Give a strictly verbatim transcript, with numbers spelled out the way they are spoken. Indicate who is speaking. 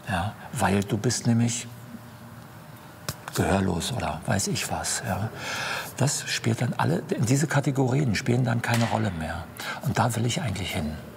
Speaker 1: Ja? Weil du bist nämlich gehörlos oder weiß ich was. Ja? Das spielt dann alle, diese Kategorien spielen dann keine Rolle mehr. Und da will ich eigentlich hin.